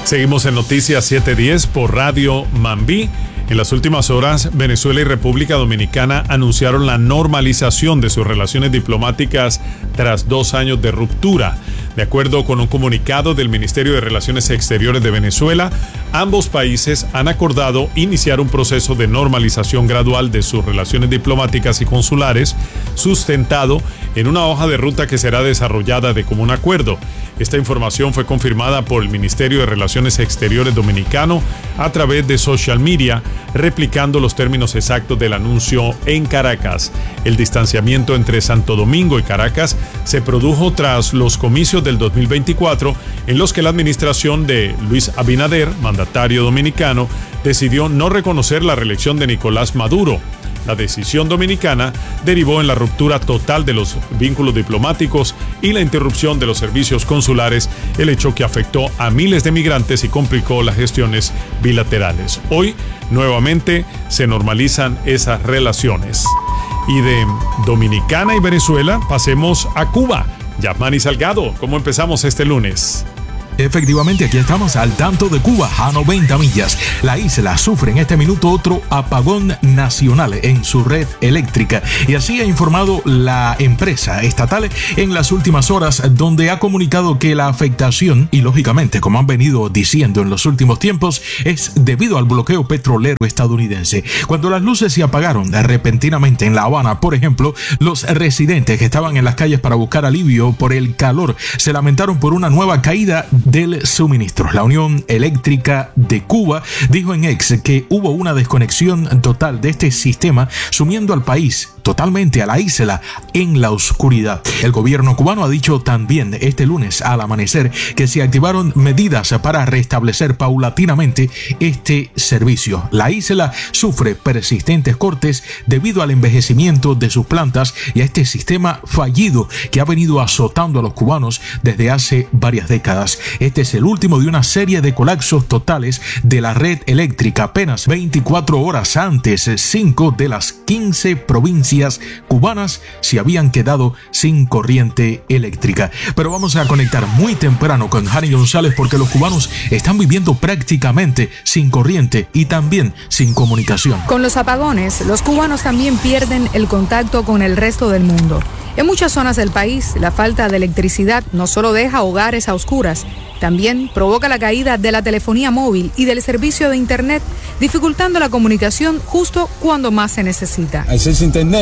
Seguimos en Noticias 710 por Radio Mambí. En las últimas horas, Venezuela y República Dominicana anunciaron la normalización de sus relaciones diplomáticas tras 2 años de ruptura. De acuerdo con un comunicado del Ministerio de Relaciones Exteriores de Venezuela, ambos países han acordado iniciar un proceso de normalización gradual de sus relaciones diplomáticas y consulares, sustentado en una hoja de ruta que será desarrollada de común acuerdo. Esta información fue confirmada por el Ministerio de Relaciones Exteriores dominicano a través de social media, replicando los términos exactos del anuncio en Caracas. El distanciamiento entre Santo Domingo y Caracas se produjo tras los comicios del 2024, en los que la administración de Luis Abinader, mandatario dominicano, decidió no reconocer la reelección de Nicolás Maduro. La decisión dominicana derivó en la ruptura total de los vínculos diplomáticos y la interrupción de los servicios consulares, el hecho que afectó a miles de migrantes y complicó las gestiones bilaterales. Hoy, nuevamente, se normalizan esas relaciones. Y de Dominicana y Venezuela pasemos a Cuba. Yasmani Salgado, ¿cómo empezamos este lunes? Efectivamente, aquí estamos al tanto de Cuba a 90 millas. La isla sufre en este minuto otro apagón nacional en su red eléctrica, y así ha informado la empresa estatal en las últimas horas, donde ha comunicado que la afectación, y lógicamente, como han venido diciendo en los últimos tiempos, es debido al bloqueo petrolero estadounidense. Cuando las luces se apagaron repentinamente en La Habana, por ejemplo, los residentes que estaban en las calles para buscar alivio por el calor se lamentaron por una nueva caída del suministro. La Unión Eléctrica de Cuba dijo en X que hubo una desconexión total de este sistema, sumiendo al país, totalmente a la isla, en la oscuridad. El gobierno cubano ha dicho también este lunes al amanecer que se activaron medidas para restablecer paulatinamente este servicio. La isla sufre persistentes cortes debido al envejecimiento de sus plantas y a este sistema fallido que ha venido azotando a los cubanos desde hace varias décadas. Este es el último de una serie de colapsos totales de la red eléctrica. Apenas 24 horas antes, 5 de las 15 provincias cubanas se habían quedado sin corriente eléctrica. Pero vamos a conectar muy temprano con Jani González, porque los cubanos están viviendo prácticamente sin corriente y también sin comunicación. Con los apagones, los cubanos también pierden el contacto con el resto del mundo. En muchas zonas del país, la falta de electricidad no solo deja hogares a oscuras, también provoca la caída de la telefonía móvil y del servicio de internet, dificultando la comunicación justo cuando más se necesita. Acceso a internet,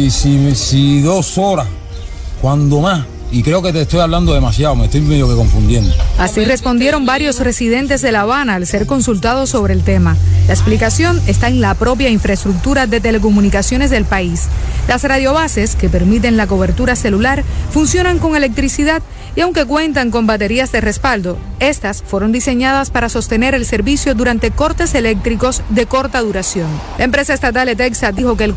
si 2 horas, cuando más. Y creo que te estoy hablando demasiado, me estoy medio que confundiendo. Así respondieron varios residentes de La Habana al ser consultados sobre el tema. La explicación está en la propia infraestructura de telecomunicaciones del país. Las radiobases, que permiten la cobertura celular, funcionan con electricidad y aunque cuentan con baterías de respaldo, estas fueron diseñadas para sostener el servicio durante cortes eléctricos de corta duración. La empresa estatal ETEXA dijo que el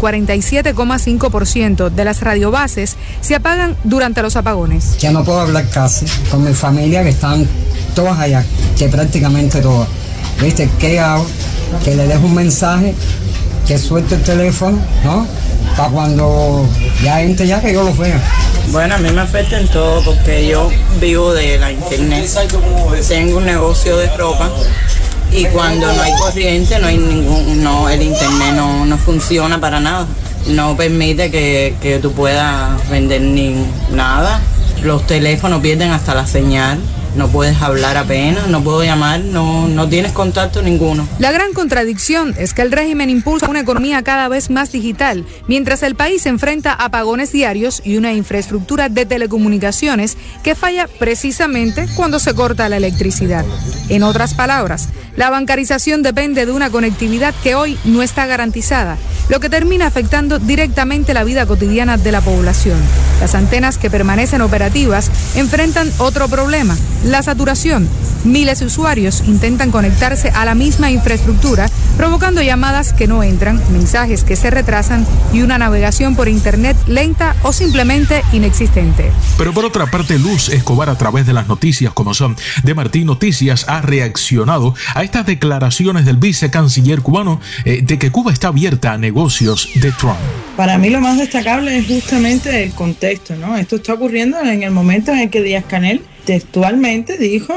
47,5% de las radiobases se apagan durante los apagones. Ya no puedo hablar casi con mi familia, que están todas allá, que prácticamente todas. ¿Viste? ¿Qué hago? Que le dejo un mensaje, que suelte el teléfono, ¿no? Para cuando ya entre, ya que yo lo vea. Bueno, a mí me afecta en todo porque yo vivo de la internet. Tengo un negocio de ropa y cuando no hay corriente, el internet no funciona para nada. No permite que tú puedas vender ni nada. Los teléfonos pierden hasta la señal. No puedes hablar apenas, no puedo llamar, no tienes contacto ninguno. La gran contradicción es que el régimen impulsa una economía cada vez más digital, mientras el país enfrenta apagones diarios y una infraestructura de telecomunicaciones que falla precisamente cuando se corta la electricidad. En otras palabras, la bancarización depende de una conectividad que hoy no está garantizada, lo que termina afectando directamente la vida cotidiana de la población. Las antenas que permanecen operativas enfrentan otro problema: la saturación. Miles de usuarios intentan conectarse a la misma infraestructura, provocando llamadas que no entran, mensajes que se retrasan y una navegación por internet lenta o simplemente inexistente. Pero por otra parte, Luz Escobar, a través de las noticias como son de Martín Noticias, ha reaccionado a estas declaraciones del vicecanciller cubano de que Cuba está abierta a negocios de Trump. Para mí lo más destacable es justamente el contexto, ¿no? Esto está ocurriendo en el momento en el que Díaz-Canel textualmente dijo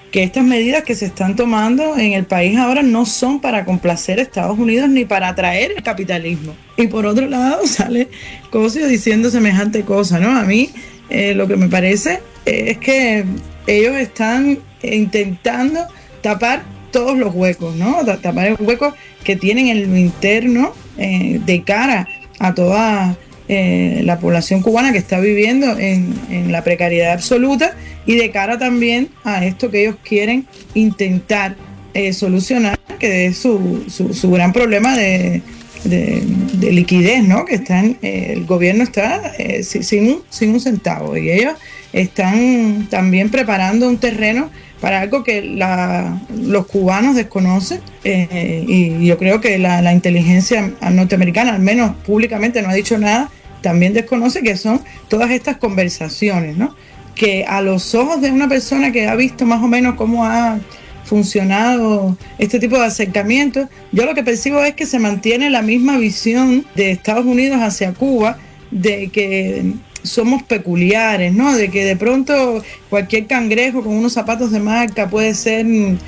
que estas medidas que se están tomando en el país ahora no son para complacer a Estados Unidos ni para atraer el capitalismo. Y por otro lado sale Cosio diciendo semejante cosa, ¿no? A mí lo que me parece es que ellos están intentando tapar todos los huecos, ¿no? Tapar el hueco que tienen en lo interno de cara a toda la población cubana que está viviendo en la precariedad absoluta, y de cara también a esto que ellos quieren intentar solucionar, que es su gran problema de liquidez, ¿no? Que el gobierno está sin un centavo, y ellos están también preparando un terreno para algo que los cubanos desconocen, y yo creo que la inteligencia norteamericana, al menos públicamente, no ha dicho nada, también desconoce, que son todas estas conversaciones, ¿no? Que a los ojos de una persona que ha visto más o menos cómo ha funcionado este tipo de acercamientos, yo lo que percibo es que se mantiene la misma visión de Estados Unidos hacia Cuba, de que somos peculiares, ¿no? De que de pronto cualquier cangrejo con unos zapatos de marca puede ser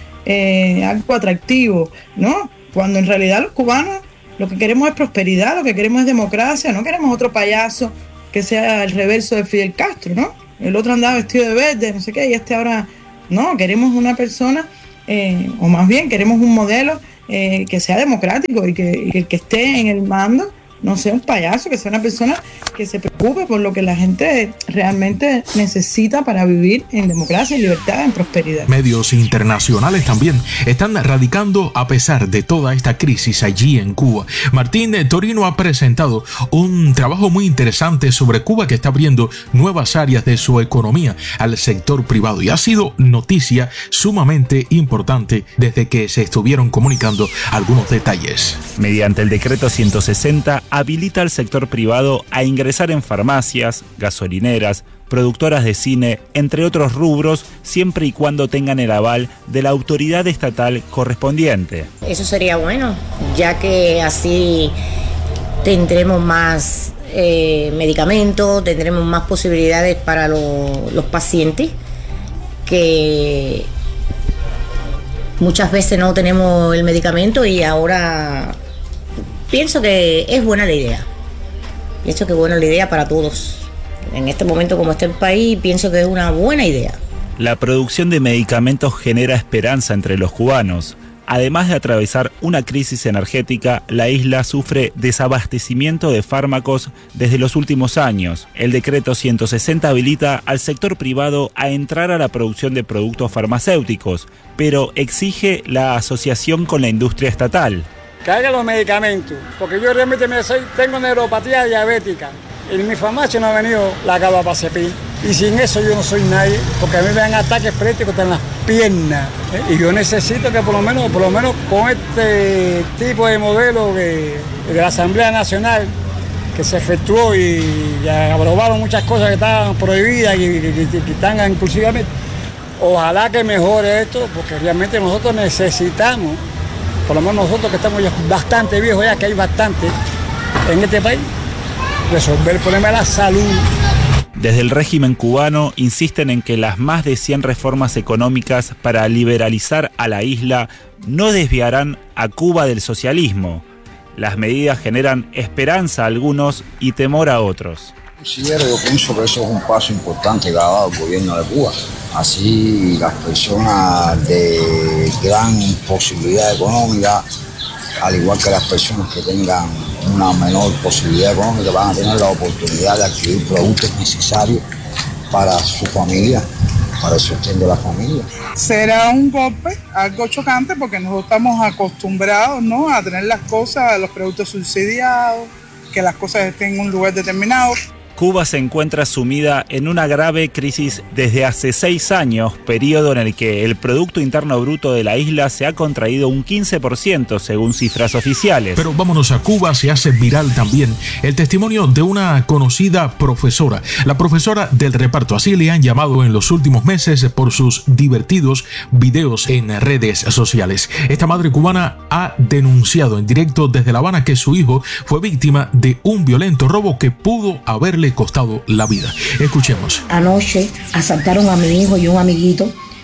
algo atractivo, ¿no? Cuando en realidad los cubanos lo que queremos es prosperidad, lo que queremos es democracia, no queremos otro payaso que sea el reverso de Fidel Castro, ¿no? El otro andaba vestido de verde, no sé qué, y ahora no, queremos una persona, o más bien queremos un modelo que sea democrático, y que el que esté en el mando no sea un payaso, que sea una persona que se preocupe por lo que la gente realmente necesita para vivir en democracia, en libertad, en prosperidad. Medios internacionales también están radicando a pesar de toda esta crisis allí en Cuba. Martín Torino ha presentado un trabajo muy interesante sobre Cuba, que está abriendo nuevas áreas de su economía al sector privado, y ha sido noticia sumamente importante desde que se estuvieron comunicando algunos detalles. Mediante el decreto 160 habilita al sector privado a ingresar en farmacias, gasolineras, productoras de cine, entre otros rubros, siempre y cuando tengan el aval de la autoridad estatal correspondiente. Eso sería bueno, ya que así tendremos más medicamentos, tendremos más posibilidades para los pacientes, que muchas veces no tenemos el medicamento, y ahora pienso que es buena la idea. Pienso que es buena la idea para todos. En este momento, como está el país, pienso que es una buena idea. La producción de medicamentos genera esperanza entre los cubanos. Además de atravesar una crisis energética, la isla sufre desabastecimiento de fármacos desde los últimos años. El decreto 160 habilita al sector privado a entrar a la producción de productos farmacéuticos, pero exige la asociación con la industria estatal. Que haga los medicamentos, porque yo realmente tengo neuropatía diabética. En mi farmacia no ha venido la carbamazepina, y sin eso yo no soy nadie, porque a mí me dan ataques epiléticos en las piernas, y yo necesito que por lo menos con este tipo de modelo de la Asamblea Nacional, que se efectuó y ya aprobaron muchas cosas que estaban prohibidas y que están inclusivamente, ojalá que mejore esto, porque realmente nosotros necesitamos, por lo menos nosotros que estamos ya bastante viejos, ya que hay bastante en este país, resolver el problema de la salud. Desde el régimen cubano insisten en que las más de 100 reformas económicas para liberalizar a la isla no desviarán a Cuba del socialismo. Las medidas generan esperanza a algunos y temor a otros. Yo pienso que eso es un paso importante que ha dado el gobierno de Cuba. Así las personas de gran posibilidad económica, al igual que las personas que tengan una menor posibilidad económica, van a tener la oportunidad de adquirir productos necesarios para su familia, para el sostén de la familia. Será un golpe, algo chocante, porque nosotros estamos acostumbrados, ¿no?, a tener las cosas, los productos subsidiados, que las cosas estén en un lugar determinado. Cuba se encuentra sumida en una grave crisis desde hace 6 años, periodo en el que el Producto Interno Bruto de la isla se ha contraído un 15% según cifras oficiales. Pero vámonos a Cuba, se hace viral también el testimonio de una conocida profesora, la profesora del reparto, así le han llamado en los últimos meses por sus divertidos videos en redes sociales. Esta madre cubana ha denunciado en directo desde La Habana que su hijo fue víctima de un violento robo que pudo haberle costado la vida. Escuchemos. Anoche asaltaron a mi hijo y un amiguito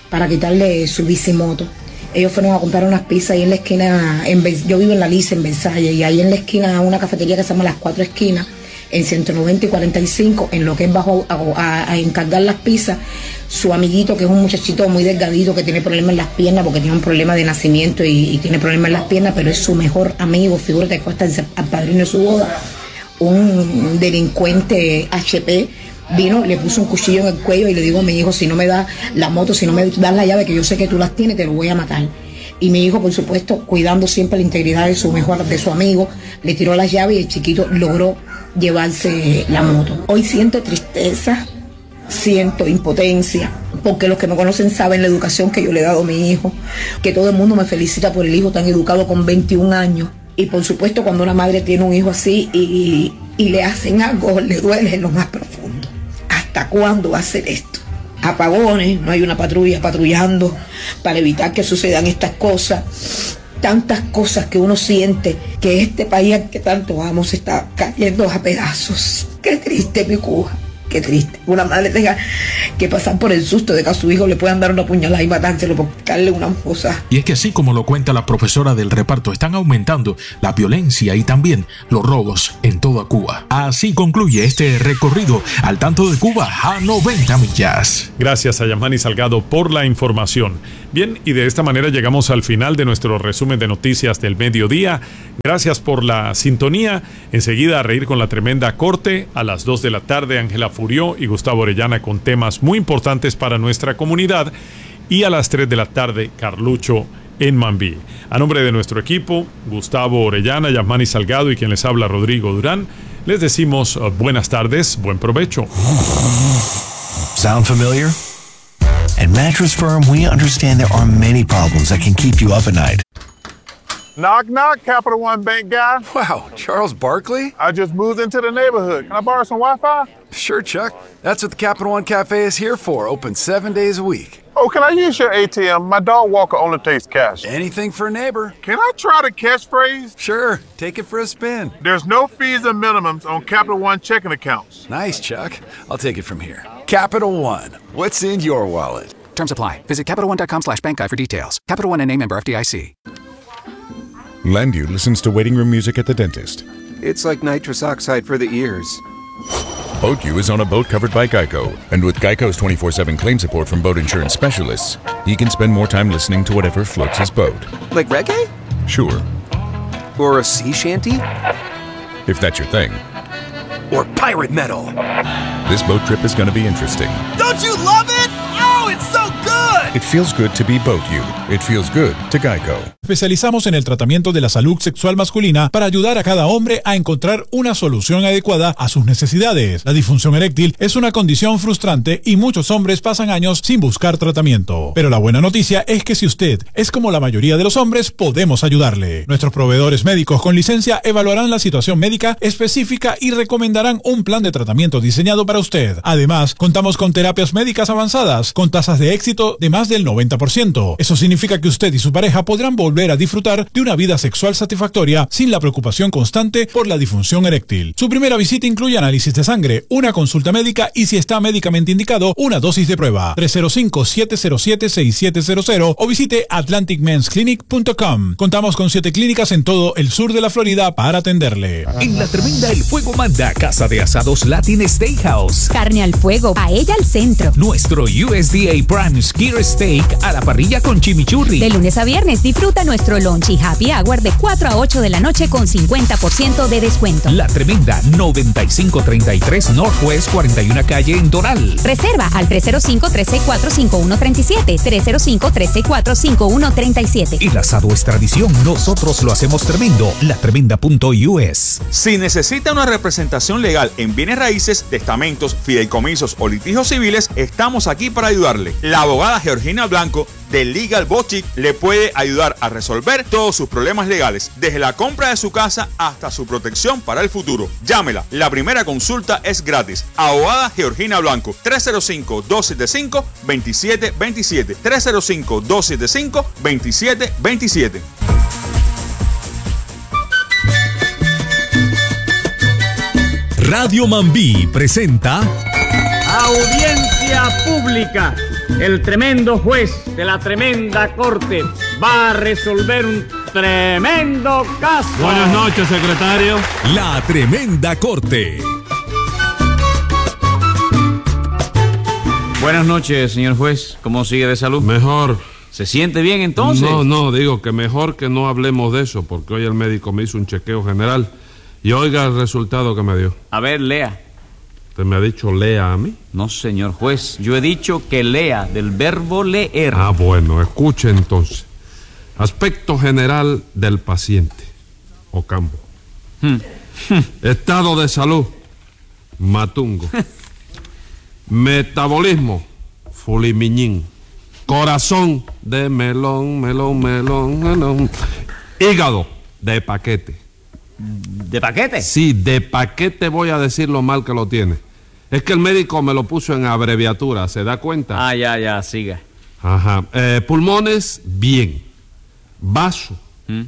para quitarle su bicimoto. Ellos fueron a comprar unas pizzas ahí en la esquina, yo vivo en la Lice, en Versalles, y ahí en la esquina una cafetería que se llama Las Cuatro Esquinas, en 190 y 45, en lo que es bajo a encargar las pizzas, su amiguito, que es un muchachito muy delgadito, que tiene problemas en las piernas, porque tiene un problema de nacimiento y tiene problemas en las piernas, pero es su mejor amigo, figúrate que hasta al padrino de su boda, un delincuente HP, vino, le puso un cuchillo en el cuello y le digo a mi hijo, si no me das la moto, si no me das la llave, que yo sé que tú las tienes, te lo voy a matar. Y mi hijo, por supuesto, cuidando siempre la integridad de su amigo, le tiró las llaves y el chiquito logró llevarse la moto. Hoy siento tristeza, siento impotencia, porque los que me conocen saben la educación que yo le he dado a mi hijo, que todo el mundo me felicita por el hijo tan educado con 21 años. Y por supuesto, cuando una madre tiene un hijo así y le hacen algo, le duele en lo más profundo. ¿Hasta cuándo va a ser esto? Apagones, no hay una patrulla patrullando para evitar que sucedan estas cosas. Tantas cosas que uno siente que este país al que tanto amo se está cayendo a pedazos. Qué triste, mi Cuba. Qué triste. Una madre tenga que pasar por el susto de que a su hijo le puedan dar una puñalada y matárselo por darle una cosa. Y es que así como lo cuenta la profesora del reparto, están aumentando la violencia y también los robos en toda Cuba. Así concluye este recorrido al tanto de Cuba a 90 millas. Gracias a Yasmani Salgado por la información. Bien, y de esta manera llegamos al final de nuestro resumen de noticias del mediodía. Gracias por la sintonía. Enseguida a reír con la tremenda corte. A las 2 de la tarde, Ángela Furió y Gustavo Orellana con temas muy importantes para nuestra comunidad. Y a las 3 de la tarde, Carlucho en Mambí. A nombre de nuestro equipo, Gustavo Orellana, Yasmani Salgado y quien les habla, Rodrigo Durán, les decimos buenas tardes, buen provecho. Sound familiar? At Mattress Firm, we understand there are many problems that can keep you up at night. Knock, knock, Capital One Bank guy. Wow, Charles Barkley? I just moved into the neighborhood. Can I borrow some Wi-Fi? Sure, Chuck. That's what the Capital One Cafe is here for, open 7 days a week. Oh, can I use your ATM? My dog Walker only takes cash. Anything for a neighbor. Can I try the catchphrase? Sure, take it for a spin. There's no fees and minimums on Capital One checking accounts. Nice, Chuck. I'll take it from here. Capital One, what's in your wallet? Terms apply. Visit CapitalOne.com/bankguide for details. Capital One NA, member FDIC. Landu listens to waiting room music at the dentist. It's like nitrous oxide for the ears. BoatU is on a boat covered by Geico, and with Geico's 24/7 claim support from boat insurance specialists, he can spend more time listening to whatever floats his boat. Like reggae? Sure. Or a sea shanty? If that's your thing. Or pirate metal. This boat trip is going to be interesting. Don't you love it? Oh, it's so good! It feels good to be BoatU. It feels good to Geico. Especializamos en el tratamiento de la salud sexual masculina para ayudar a cada hombre a encontrar una solución adecuada a sus necesidades. La disfunción eréctil es una condición frustrante y muchos hombres pasan años sin buscar tratamiento. Pero la buena noticia es que si usted es como la mayoría de los hombres, podemos ayudarle. Nuestros proveedores médicos con licencia evaluarán la situación médica específica y recomendarán un plan de tratamiento diseñado para usted. Además, contamos con terapias médicas avanzadas, con tasas de éxito de más del 90%. Eso significa que usted y su pareja podrán volver a disfrutar de una vida sexual satisfactoria sin la preocupación constante por la disfunción eréctil. Su primera visita incluye análisis de sangre, una consulta médica y, si está médicamente indicado, una dosis de prueba. 305-707-6700 o visite atlanticmensclinic.com. Contamos con 7 clínicas en todo el sur de la Florida para atenderle. En La Tremenda, el fuego manda. Casa de asados Latin Steakhouse. Carne al fuego, paella al centro. Nuestro USDA Prime Skirt Steak a la parrilla con chimichurri. De lunes a viernes disfruta nuestro lunch y happy hour de 4 a 8 de la noche con 50% de descuento. La Tremenda, 9533 Northwest 41 Calle en Doral. Reserva al 305-364-5137. 305-364-5137. El asado es tradición, nosotros lo hacemos tremendo. Latremenda.us. Si necesita una representación legal en bienes raíces, testamentos, fideicomisos o litigios civiles, estamos aquí para ayudarle. La abogada Georgina Blanco de Legal Boutique le puede ayudar a resolver todos sus problemas legales, desde la compra de su casa hasta su protección para el futuro. Llámela, la primera consulta es gratis. Abogada Georgina Blanco, 305-275-2727. 305-275-2727. Radio Mambí presenta Audiencia Pública. el tremendo juez de la tremenda corte va a resolver un tremendo caso. Buenas noches, secretario. La tremenda corte. Buenas noches, señor juez. ¿Cómo sigue de salud? Mejor. ¿Se siente bien entonces? No, digo que mejor que no hablemos de eso, porque hoy el médico me hizo un chequeo general y oiga el resultado que me dio. A ver, lea. ¿Usted me ha dicho lea a mí? No, señor juez. Yo he dicho que lea, del verbo leer. Ah, bueno, escuche entonces. Aspecto general del paciente. Ocampo. Estado de salud. Matungo. Metabolismo. Fulimiñín. Corazón de melón. Hígado de paquete. ¿De paquete? Sí, de paquete voy a decir lo mal que lo tiene. Es que el médico me lo puso en abreviatura, ¿se da cuenta? Ah, ya, siga. Ajá. Pulmones, bien. Vaso,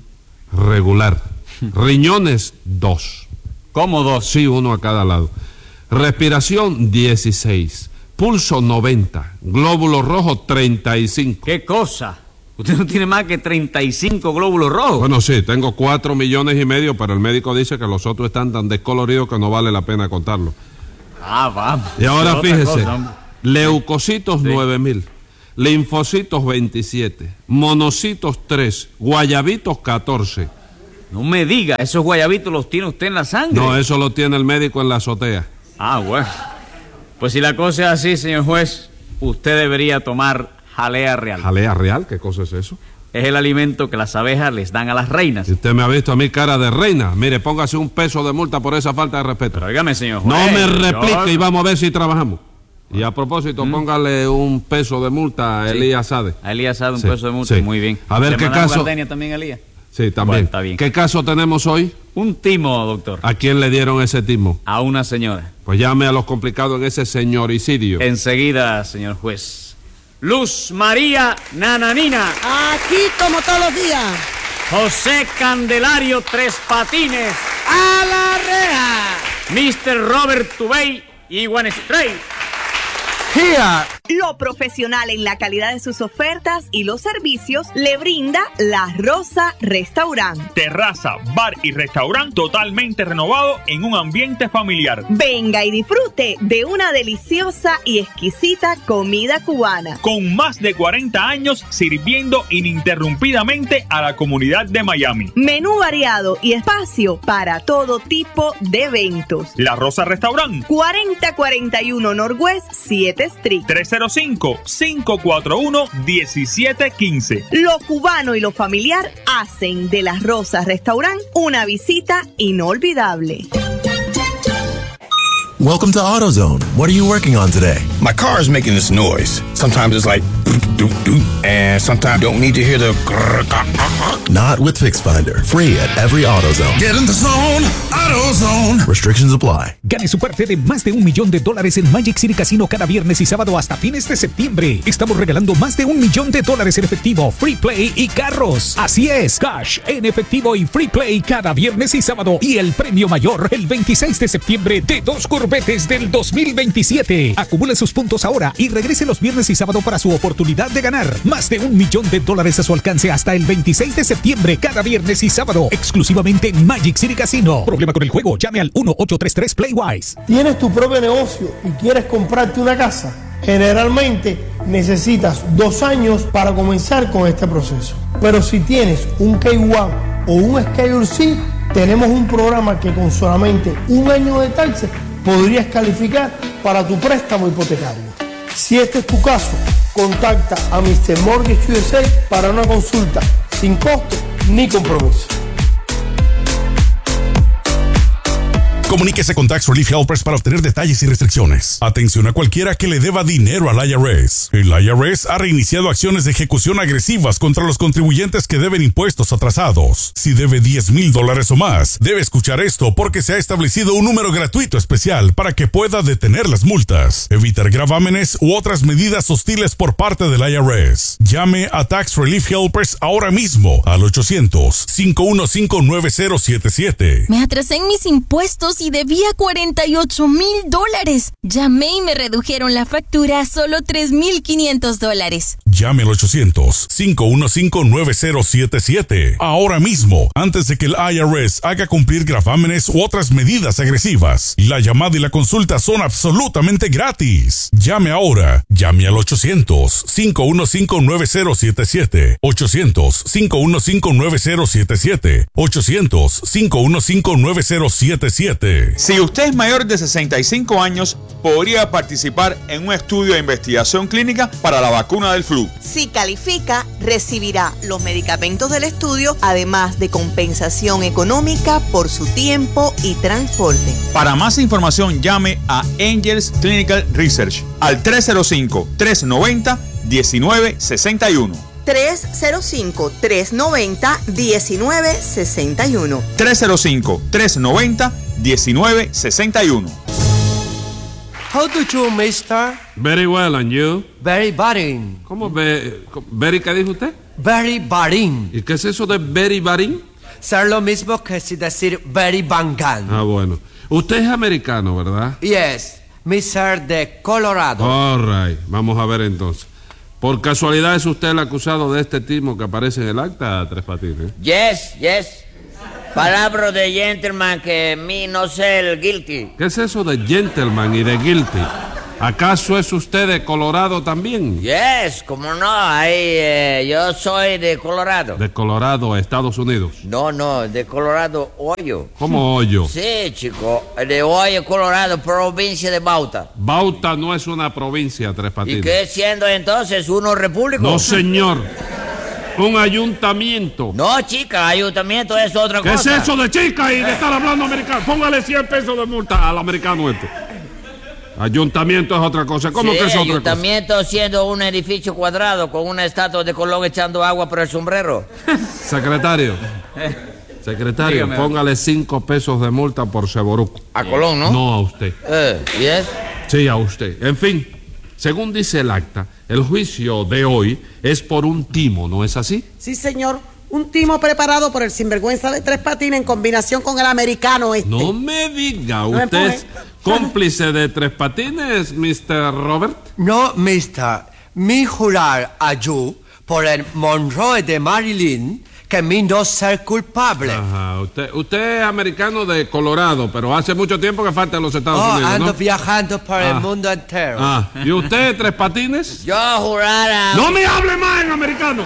regular. Riñones, 2. ¿Cómo 2? Sí, uno a cada lado. Respiración, 16. Pulso, 90. Glóbulos rojos, 35. ¿Qué cosa? Usted no tiene más que 35 glóbulos rojos. Bueno, sí, tengo 4,5 millones, pero el médico dice que los otros están tan descoloridos que no vale la pena contarlo. Ah, vamos. Y ahora fíjese, leucocitos 9,000, linfocitos 27, monocitos 3, guayabitos 14. No me diga, esos guayabitos los tiene usted en la sangre. No, eso lo tiene el médico en la azotea. Ah, bueno. Pues si la cosa es así, señor juez, usted debería tomar jalea real. ¿Jalea real? ¿Qué cosa es eso? Es el alimento que las abejas les dan a las reinas. Si usted me ha visto a mí cara de reina, mire, póngase un peso de multa por esa falta de respeto. Pero dígame, señor juez. No me replique y vamos a ver si trabajamos. Y a propósito, póngale un peso de multa a Elías Sade. A Elías Sade un peso de multa, muy bien. A ver qué caso. Gardenia también, Elías? Sí, también. Bueno, está bien. ¿Qué caso tenemos hoy? Un timo, doctor. ¿A quién le dieron ese timo? A una señora. Pues llame a los complicados en ese señoricidio. Enseguida, señor juez. Luz María Nananina. Aquí como todos los días. José Candelario Tres Patines. ¡A la reja! Mr. Robert Tubey y One Stray. Here. Lo profesional en la calidad de sus ofertas y los servicios le brinda La Rosa Restaurant. Terraza, bar y restaurante totalmente renovado en un ambiente familiar. Venga y disfrute de una deliciosa y exquisita comida cubana. Con más de 40 años sirviendo ininterrumpidamente a la comunidad de Miami. Menú variado y espacio para todo tipo de eventos. La Rosa Restaurant. 4041 Northwest 7 Street. 305-541-1715. Lo cubano y lo familiar hacen de La Rosa Restaurant una visita inolvidable. Welcome to AutoZone. What are you working on today? My car is making this noise. Sometimes it's like doop doop, and sometimes don't need to hear the. Not with FixFinder. Free at every AutoZone. Get in the zone, AutoZone. Restrictions apply. Gane su parte de más de $1 millón en Magic City Casino cada viernes y sábado hasta fines de septiembre. Estamos regalando más de $1 millón en efectivo, free play y carros. Así es, cash en efectivo y free play cada viernes y sábado. Y el premio mayor el 26 de septiembre de 2 Corvettes del 2027. Acumule sus puntos ahora y regrese los viernes y sábado para su oportunidad de ganar más de $1 millón a su alcance hasta el 26 de septiembre cada viernes y sábado. Exclusivamente en Magic City Casino. Problema con el juego, llame al 1-833 Playwise. ¿Tienes tu propio negocio y quieres comprarte una casa? Generalmente necesitas 2 años para comenzar con este proceso. Pero si tienes un K1 o un Schedule C, tenemos un programa que con solamente 1 año de taxes podrías calificar para tu préstamo hipotecario. Si este es tu caso, contacta a Mr. Mortgage USA para una consulta sin costo ni compromiso. Comuníquese con Tax Relief Helpers para obtener detalles y restricciones. Atención a cualquiera que le deba dinero al IRS. El IRS ha reiniciado acciones de ejecución agresivas contra los contribuyentes que deben impuestos atrasados. Si debe $10,000 o más, debe escuchar esto porque se ha establecido un número gratuito especial para que pueda detener las multas, evitar gravámenes u otras medidas hostiles por parte del IRS. Llame a Tax Relief Helpers ahora mismo al 800-515-9077. Me atrasé en mis impuestos pesos y debía $48,000. Llamé y me redujeron la factura a solo $3,500. Llame al 800-515-9077 ahora mismo, antes de que el IRS haga cumplir gravámenes u otras medidas agresivas. La llamada y la consulta son absolutamente gratis. Llame ahora. Llame al 800-515-9077. 800-515-9077. 800-515-9077. Si usted es mayor de 65 años, podría participar en un estudio de investigación clínica para la vacuna del flu. Si califica, recibirá los medicamentos del estudio, además de compensación económica por su tiempo y transporte. Para más información, llame a Angels Clinical Research al 305-390-1961. 305-390-1961. 305-390-1961. How do you, mister? Very well, and you? Very barin. ¿Cómo very qué dijo usted? Very barin. ¿Y qué es eso de very barin? Ser lo mismo que si decir very bangan. Ah, bueno. Usted es americano, ¿verdad? Yes, mister de Colorado. All right, vamos a ver entonces. ¿Por casualidad es usted el acusado de este timo que aparece en el acta, Tres Patines? Yes. Palabra de gentleman que me no sé el guilty. ¿Qué es eso de gentleman y de guilty? ¿Acaso es usted de Colorado también? Yes, como no, yo soy de Colorado. ¿De Colorado, Estados Unidos? No, de Colorado, Hoyo. ¿Cómo Hoyo? Sí, chico, de Hoyo, Colorado, provincia de Bauta. Bauta no es una provincia, Tres Patines. ¿Y qué siendo entonces uno repúblico? No, señor. Un ayuntamiento. No, chica, ayuntamiento es otra cosa. ¿Qué es eso de chica y de estar hablando americano? Póngale 100 pesos de multa al americano esto. Ayuntamiento es otra cosa. ¿Cómo que es otra cosa? Ayuntamiento siendo un edificio cuadrado con una estatua de Colón echando agua por el sombrero. Secretario, Dígame. póngale 5 pesos de multa por Seboruco. A Colón, ¿no? No a usted. ¿Yes? Sí, a usted. En fin, según dice el acta, el juicio de hoy es por un timo, ¿no es así? Sí, señor. Un timo preparado por el sinvergüenza de Tres Patines en combinación con el americano este. No me diga, ¿usted es cómplice de Tres Patines, Mr. Robert? No, mister. Mi jurar a yo por el Monroe de Maryland que mi no ser culpable. Ajá, usted es americano de Colorado, pero hace mucho tiempo que falta en los Estados Unidos, ando ¿no? viajando por el mundo entero. ¿Y usted, Tres Patines? Yo jurar a... ¡No me hable más en americano!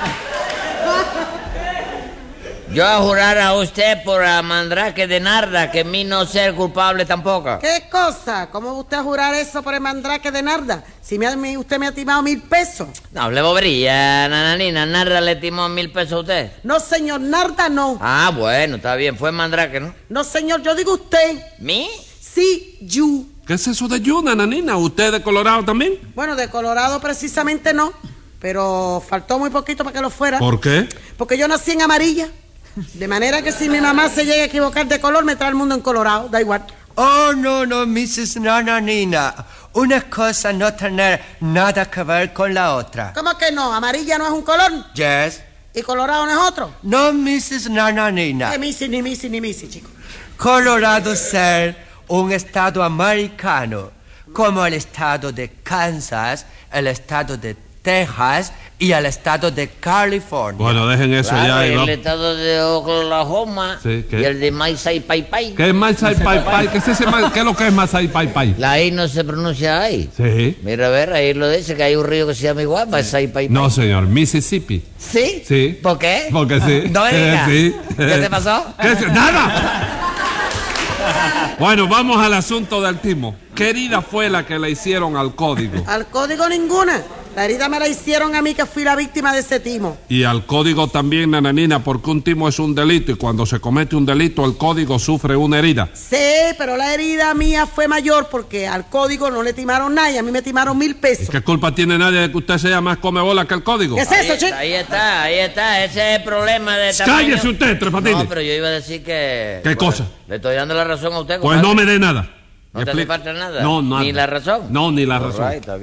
Yo jurar a usted por la mandrake de Narda que mi no ser culpable tampoco. ¿Qué cosa? ¿Cómo usted va a jurar eso por el mandrake de Narda? Si usted me ha timado 1,000 pesos. No hable bobería, nananina. ¿Narda le timó 1,000 pesos a usted? No, señor, Narda no. Ah, bueno, está bien. Fue mandrake, ¿no? No, señor, yo digo usted. ¿Mi? Sí, you. ¿Qué es eso de you, nananina? ¿Usted de Colorado también? Bueno, de Colorado precisamente no. Pero faltó muy poquito para que lo fuera. ¿Por qué? Porque yo nací en amarilla. De manera que si mi mamá se llega a equivocar de color, me trae el mundo en colorado, da igual. Oh, no, Mrs. Nananina. Una cosa no tener nada que ver con la otra. ¿Cómo que no? ¿Amarilla no es un color? Yes. ¿Y colorado no es otro? No, Mrs. Nananina. Ni misi, chico. Colorado ser un estado americano, como el estado de Kansas, el estado de Texas y el estado de California. Bueno, dejen eso ya. El estado de Oklahoma sí, y el de Masai Pai Pai. ¿Qué es Masai Pai Pai? ¿Qué es lo que es Masai Pai Pai? La I no se pronuncia ahí. Sí. Mira, a ver, ahí lo dice que hay un río que se llama igual, Masai Pai Pai. No, señor, Mississippi. ¿Sí? Sí. ¿Por qué? Porque sí. No me digas. Sí. ¿Qué te pasó? ¡Nada! Bueno, vamos al asunto del timo. ¿Qué herida fue la que le hicieron al código? Al código ninguna. La herida me la hicieron a mí, que fui la víctima de ese timo. Y al código también, nananina, porque un timo es un delito y cuando se comete un delito el código sufre una herida. Sí, pero la herida mía fue mayor porque al código no le timaron nada y a mí me timaron 1,000 pesos. ¿Qué culpa tiene nadie de que usted sea más come bola que el código? ¿Qué es eso, chico? Ahí está. Ese es el problema de tamaño. ¡Cállese usted, Tres Patines! No, pero yo iba a decir que... ¿Qué cosa? Le estoy dando la razón a usted. Pues no me dé nada. ¿No te hace falta nada? No, nada. ¿Ni la razón? No, ni la razón. Está bien.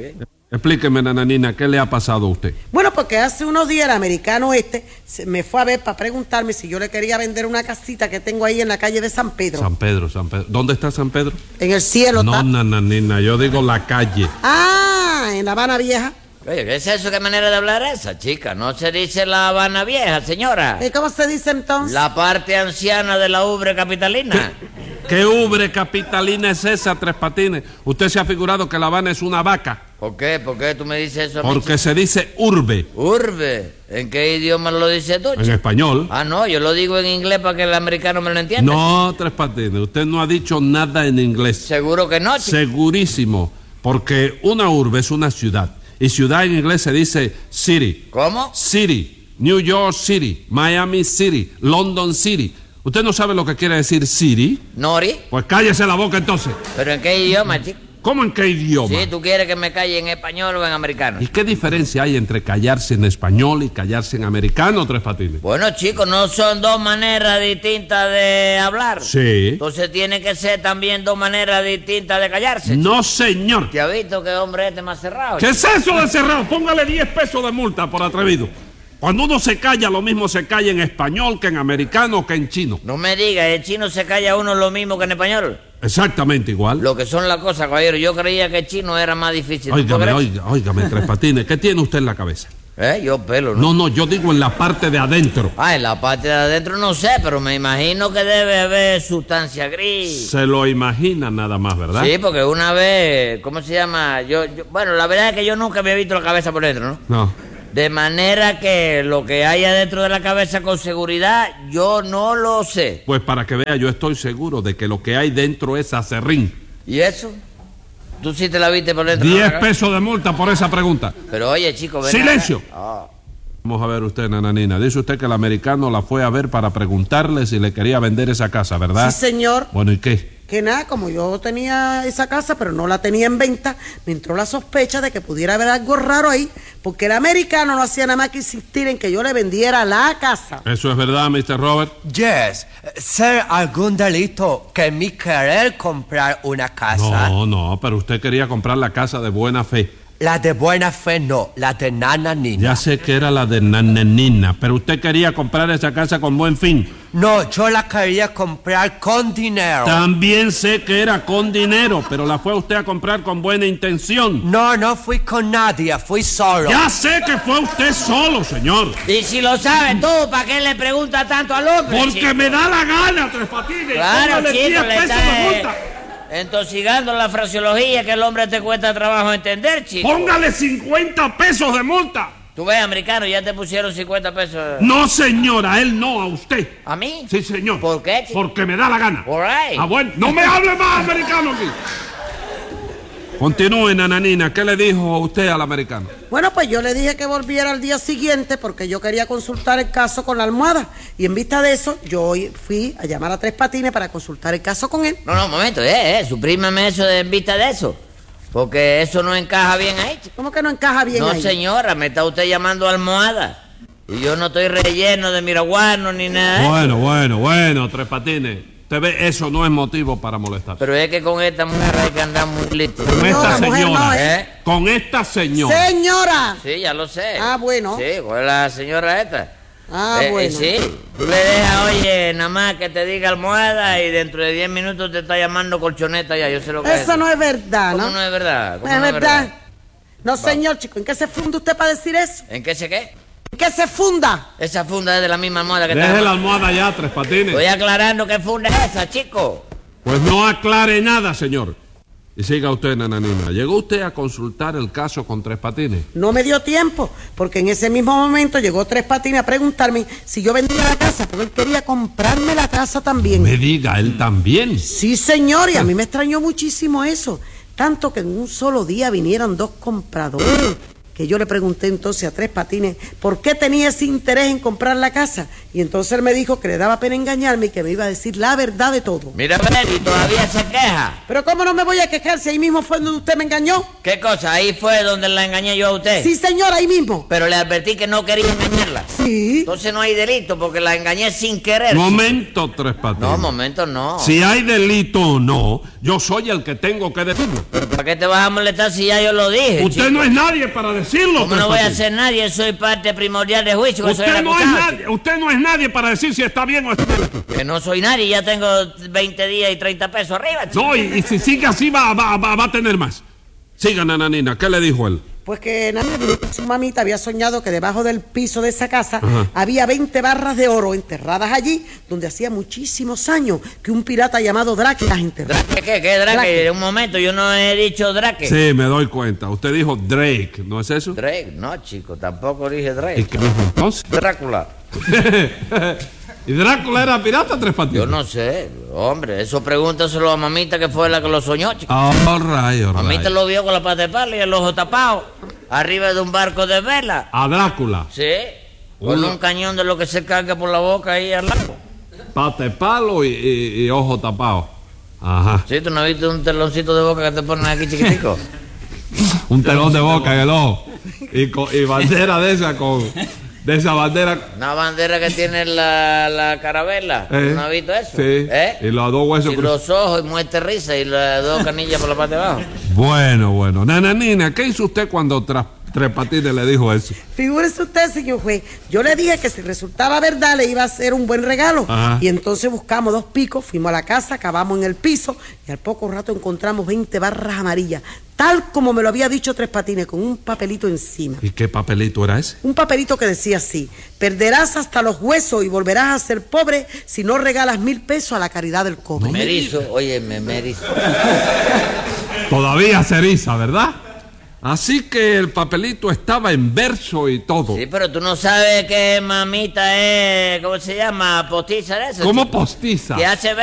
Explíqueme, nananina, ¿qué le ha pasado a usted? Bueno, porque hace unos días el americano me fue a ver para preguntarme si yo le quería vender una casita que tengo ahí en la calle de San Pedro. San Pedro. ¿Dónde está San Pedro? En el cielo. No, nananina, yo digo la calle. Ah, en La Habana Vieja. Oye, ¿qué es eso? ¿Qué manera de hablar esa, chica? No se dice La Habana Vieja, señora. ¿Y cómo se dice entonces? La parte anciana de la ubre capitalina. ¿Qué ubre capitalina es esa, Tres Patines? Usted se ha figurado que La Habana es una vaca. ¿Por qué? ¿Por qué tú me dices eso? Porque se dice urbe. ¿Urbe? ¿En qué idioma lo dices tú? En español. Ah, no, yo lo digo en inglés para que el americano me lo entienda. No, Tres Patines, usted no ha dicho nada en inglés. ¿Seguro que no, chico? Segurísimo, porque una urbe es una ciudad. Y ciudad en inglés se dice city. ¿Cómo? City. New York City, Miami City, London City. ¿Usted no sabe lo que quiere decir city? ¿Nori? Pues cállese la boca entonces. ¿Pero en qué idioma, chico? ¿Cómo en qué idioma? Sí, ¿tú quieres que me calle en español o en americano? ¿Y qué diferencia hay entre callarse en español y callarse en americano, Tres Patines? Bueno, chicos, ¿no son dos maneras distintas de hablar? Sí. Entonces tiene que ser también dos maneras distintas de callarse. No, señor. ¿Te has visto qué hombre este más cerrado? ¿Qué es eso de cerrado? Póngale 10 pesos de multa por atrevido. Cuando uno se calla, lo mismo se calla en español que en americano que en chino. No me digas, ¿en chino se calla uno lo mismo que en español? Exactamente igual. Lo que son las cosas, caballero. Yo creía que el chino era más difícil. Óigame, Tres Patines, ¿qué tiene usted en la cabeza? Yo pelo, ¿no? No, yo digo en la parte de adentro. Ah, en la parte de adentro no sé, pero me imagino que debe haber sustancia gris. Se lo imagina nada más, ¿verdad? Sí, porque una vez, ¿cómo se llama? Bueno, la verdad es que yo nunca me he visto la cabeza por dentro, ¿no? No. De manera que lo que hay adentro de la cabeza con seguridad, yo no lo sé. Pues para que vea, yo estoy seguro de que lo que hay dentro es acerrín. ¿Y eso? ¿Tú sí te la viste por dentro? 10 pesos de multa por esa pregunta. Pero oye, chico, ven ¡silencio! acá. Vamos a ver usted, nananina. Dice usted que el americano la fue a ver para preguntarle si le quería vender esa casa, ¿verdad? Sí, señor. Bueno, ¿y qué? Que nada, como yo tenía esa casa, pero no la tenía en venta, me entró la sospecha de que pudiera haber algo raro ahí, porque el americano no hacía nada más que insistir en que yo le vendiera la casa. ¿Eso es verdad, Mr. Robert? Yes. ¿Ser algún delito que mi querer comprar una casa? No, pero usted quería comprar la casa de buena fe. La de buena fe no, la de nananina. Ya sé que era la de nananina, pero usted quería comprar esa casa con buen fin. No, yo la quería comprar con dinero. También sé que era con dinero, pero la fue usted a comprar con buena intención. No fui con nadie, fui solo. Ya sé que fue usted solo, señor. Y si lo sabes tú, ¿para qué le preguntas tanto al hombre? Porque chico? Me da la gana, Tres Patines. Claro, Póngale chico, 10 le pesos de multa. Entosigando la fraseología que el hombre te cuesta trabajo entender, chico. Póngale 50 pesos de multa. Tú ves, americano, ya te pusieron 50 pesos. No, señora, a él no, a usted. ¿A mí? Sí, señor. ¿Por qué, chico? Porque me da la gana. All right. Ah, bueno, no me hable más, americano, aquí. Continúe, nananina. ¿Qué le dijo usted al americano? Bueno, pues yo le dije que volviera al día siguiente porque yo quería consultar el caso con la almohada. Y en vista de eso, yo fui a llamar a Tres Patines para consultar el caso con él. No, un momento, suprímame eso en vista de eso. Porque eso no encaja bien ahí, chico. ¿Cómo que no encaja bien ahí? No, señora, me está usted llamando almohada. Y yo no estoy relleno de miraguano ni nada. Bueno, Tres Patines. Usted ve, eso no es motivo para molestar. Pero es que con esta mujer hay que andar muy listo. Con esta señora. No, Con esta señora. ¡Señora! Sí, ya lo sé. Ah, bueno. Sí, con la señora esta. Bueno. Sí, tú le dejas, oye, nada más que te diga almohada y dentro de 10 minutos te está llamando colchoneta ya, yo sé lo que es. Eso no es verdad, ¿no? ¿Cómo no es verdad? ¿No es verdad? No, señor, chico, ¿en qué se funda usted para decir eso? ¿En qué se qué? ¿En qué se funda? Esa funda es de la misma almohada que está. Deje la almohada ya, Tres Patines. Estoy aclarando qué funda es esa, chico. Pues no aclare nada, señor. Y siga usted, nananina. ¿Llegó usted a consultar el caso con Tres Patines? No me dio tiempo, porque en ese mismo momento llegó Tres Patines a preguntarme si yo vendía la casa, porque él quería comprarme la casa también. Me diga, ¿él también? Sí, señor, y a mí me extrañó muchísimo eso. Tanto que en un solo día vinieron dos compradores. que yo le pregunté entonces a Tres Patines por qué tenía ese interés en comprar la casa. Y entonces él me dijo que le daba pena engañarme y que me iba a decir la verdad de todo. Mira, Freddy, todavía se queja. Pero ¿cómo no me voy a quejar si ahí mismo fue donde usted me engañó? ¿Qué cosa? ¿Ahí fue donde la engañé yo a usted? Sí, señor, ahí mismo. Pero le advertí que no quería engañarla. Sí. Entonces no hay delito porque la engañé sin querer. Momento, Tres Patines. No, momento no. Si hay delito o no, yo soy el que tengo que decirlo. ¿Pero para qué te vas a molestar si ya yo lo dije? Usted chico? no es nadie para decirlo, ¿Cómo Tres no voy a Patines? ser nadie? Soy parte primordial de juicio. Usted no es nadie para decir si está bien o está mal. Que no soy nadie, ya tengo 20 días y 30 pesos arriba, chico. No, y si sigue así va a tener más. Siga, Nananina, ¿qué le dijo él? Pues que nada, su mamita había soñado que debajo del piso de esa casa Ajá. había 20 barras de oro enterradas allí, donde hacía muchísimos años que un pirata llamado Drake las enterró. ¿Qué, Drake? Un momento, yo no he dicho Drake. Sí, me doy cuenta. Usted dijo Drake, ¿no es eso? Drake, no, chico, tampoco dije Drake. ¿Y qué dijo entonces? Drácula. ¿Y Drácula era pirata, Tres Patines? Yo no sé, hombre, eso pregúntaselo a mamita que fue la que lo soñó, chico. All right. Mamita lo vio con la pata de pala y el ojo tapado, arriba de un barco de vela. A Drácula. Sí, con un cañón de lo que se carga por la boca ahí al lado. Pata de palo y ojo tapado. Ajá. Sí, ¿tú no viste un teloncito de boca que te ponen aquí chiquitico? Un telón de boca en el ojo. Y bandera de esa de esa bandera. Una bandera que tiene la carabela. ¿No has visto eso? Sí. Y los dos huesos y los ojos y muerte risa y las dos canillas por la parte de abajo. Bueno. Nananina, ¿qué hizo usted cuando Tres Patines le dijo eso? Figúrese usted, señor juez, yo le dije que si resultaba verdad le iba a hacer un buen regalo. Ajá. Y entonces buscamos 2 picos, fuimos a la casa, cavamos en el piso y al poco rato encontramos 20 barras amarillas, tal como me lo había dicho Tres Patines, con un papelito encima. ¿Y qué papelito era ese? Un papelito que decía así: perderás hasta los huesos y volverás a ser pobre si no regalas 1,000 pesos a la caridad del cobre. Me erizo, óyeme, me erizo. Todavía se eriza, ¿verdad? Así que el papelito estaba en verso y todo. Sí, pero tú no sabes que mamita es, ¿cómo se llama? Postiza de eso. ¿Cómo chico? postiza? Que hace